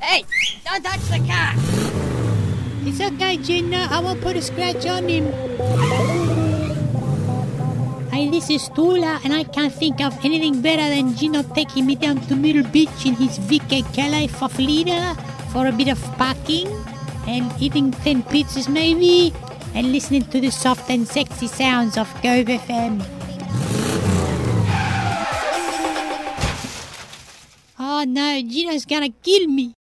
Hey, don't touch the car. It's okay, Gina. I won't put a scratch on him. Hey, this is Tula, and I can't think of anything better than Gino taking me down to Middle Beach in his VK Calais Faflida for a bit of parking and eating 10 pizzas maybe and listening to the soft and sexy sounds of Gove FM. Oh no, Gino's gonna kill me.